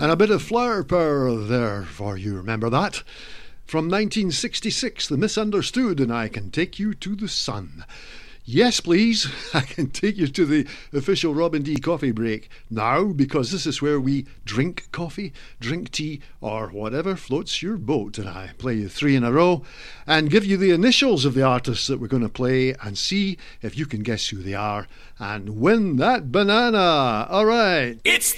And a bit of flower power there for you, remember that? From 1966, The Misunderstood, and I Can Take You to the Sun. Yes, please, I can take you to the official Robin D coffee break now, because this is where we drink coffee, drink tea, or whatever floats your boat. And I play you 3 in a row and give you the initials of the artists that we're going to play and see if you can guess who they are and win that banana. All right. It's